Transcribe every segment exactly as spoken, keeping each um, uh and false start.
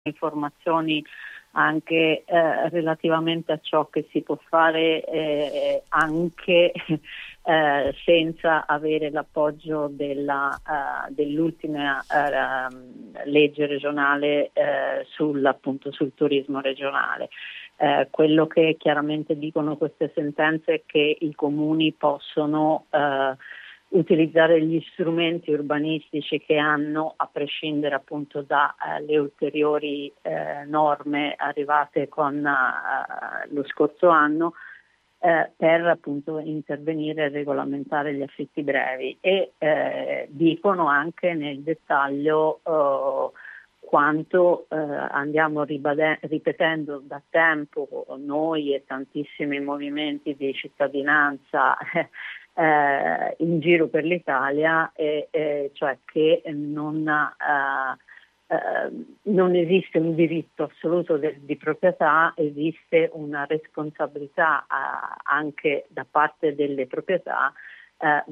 informazioni anche eh, relativamente a ciò che si può fare eh, anche eh, senza avere l'appoggio della, uh, dell'ultima uh, legge regionale eh, sul, appunto, sul turismo regionale. Eh, quello che chiaramente dicono queste sentenze è che i comuni possono eh, utilizzare gli strumenti urbanistici che hanno, a prescindere appunto dalle eh, ulteriori eh, norme arrivate con uh, lo scorso anno, eh, per appunto intervenire e regolamentare gli affitti brevi e eh, dicono anche nel dettaglio uh, quanto eh, andiamo ribade- ripetendo da tempo noi e tantissimi movimenti di cittadinanza eh, in giro per l'Italia, e, e cioè che non, eh, eh, non esiste un diritto assoluto de- di proprietà, esiste una responsabilità eh, anche da parte delle proprietà Eh,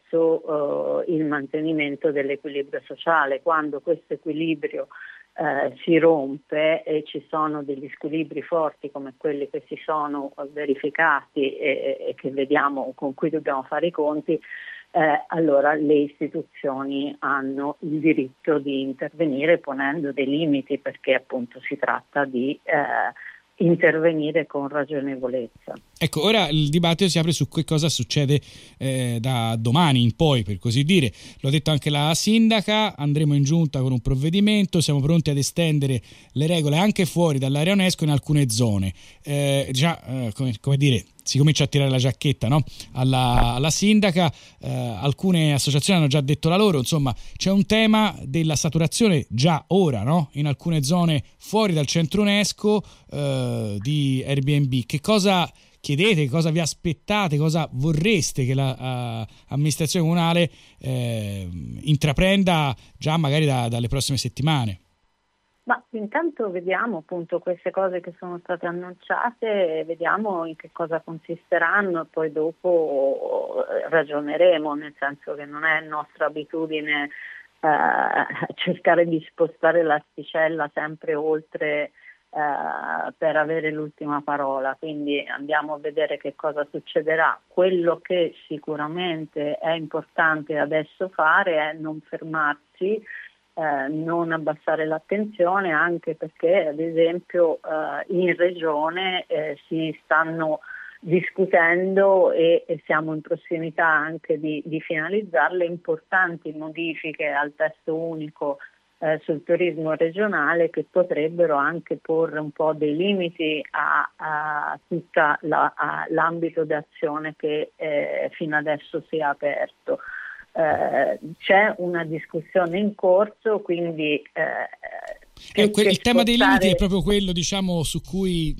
verso eh, il mantenimento dell'equilibrio sociale. Quando questo equilibrio eh, si rompe e ci sono degli squilibri forti come quelli che si sono verificati e, e che vediamo, con cui dobbiamo fare i conti, eh, allora le istituzioni hanno il diritto di intervenire ponendo dei limiti, perché appunto si tratta di eh, intervenire con ragionevolezza. Ecco, ora il dibattito si apre su che cosa succede eh, da domani in poi, per così dire. L'ho detto anche la sindaca, andremo in giunta con un provvedimento, siamo pronti ad estendere le regole anche fuori dall'area UNESCO in alcune zone. Eh, già, eh, come, come dire, si comincia a tirare la giacchetta, no? alla, alla sindaca, eh, alcune associazioni hanno già detto la loro, insomma c'è un tema della saturazione già ora, no? In alcune zone fuori dal centro UNESCO eh, di Airbnb. Che cosa chiedete, cosa vi aspettate, cosa vorreste che l'amministrazione la, uh, comunale eh, intraprenda già magari da, dalle prossime settimane? Ma intanto vediamo appunto queste cose che sono state annunciate, vediamo in che cosa consisteranno e poi dopo ragioneremo, nel senso che non è nostra abitudine eh, cercare di spostare l'asticella sempre oltre Uh, per avere l'ultima parola, quindi andiamo a vedere che cosa succederà. Quello che sicuramente è importante adesso fare è non fermarsi, uh, non abbassare l'attenzione, anche perché ad esempio uh, in regione uh, si stanno discutendo e, e siamo in prossimità anche di, di finalizzarle importanti modifiche al testo unico Eh, sul turismo regionale, che potrebbero anche porre un po' dei limiti a, a tutto l'ambito d'azione che eh, fino adesso si è aperto. Eh, c'è una discussione in corso, quindi eh, ecco, il tema spostare... dei limiti è proprio quello, diciamo, su cui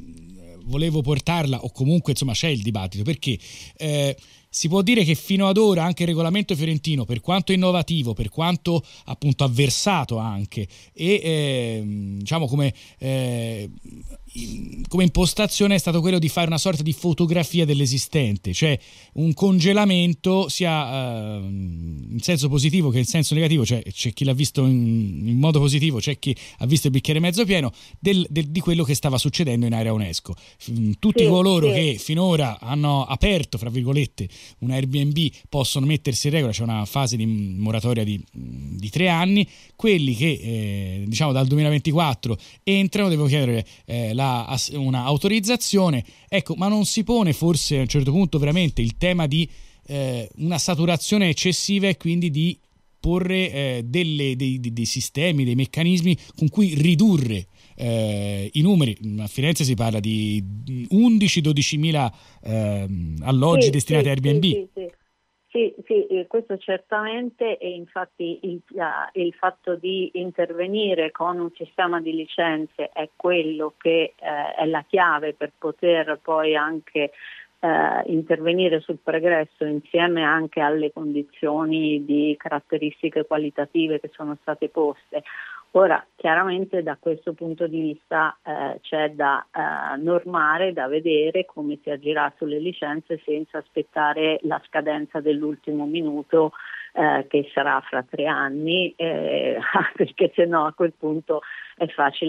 volevo portarla, o comunque insomma c'è il dibattito, perché eh, si può dire che fino ad ora anche il regolamento fiorentino, per quanto innovativo, per quanto appunto avversato anche e eh, diciamo come eh, come impostazione, è stato quello di fare una sorta di fotografia dell'esistente, cioè un congelamento sia eh, in senso positivo che in senso negativo, cioè c'è chi l'ha visto in, in modo positivo, c'è chi ha visto il bicchiere mezzo pieno del, del, di quello che stava succedendo in area UNESCO. Tutti sì, coloro sì. che finora hanno aperto, fra virgolette, un Airbnb possono mettersi in regola, c'è una fase di moratoria di, di tre anni, quelli che eh, diciamo dal duemilaventiquattro entrano devono chiedere eh, la, una autorizzazione, ecco, ma non si pone forse a un certo punto veramente il tema di eh, una saturazione eccessiva e quindi di porre eh, delle, dei, dei sistemi, dei meccanismi con cui ridurre eh, i numeri. A Firenze si parla di undici dodicimila eh, alloggi sì, destinati sì, a Airbnb. Sì, sì, sì. Sì, sì, questo certamente, e infatti il, il fatto di intervenire con un sistema di licenze è quello che eh, è la chiave per poter poi anche eh, intervenire sul pregresso, insieme anche alle condizioni di caratteristiche qualitative che sono state poste. Ora, chiaramente da questo punto di vista eh, c'è da eh, normare, da vedere come si agirà sulle licenze senza aspettare la scadenza dell'ultimo minuto, eh, che sarà fra tre anni, eh, perché sennò a quel punto è facile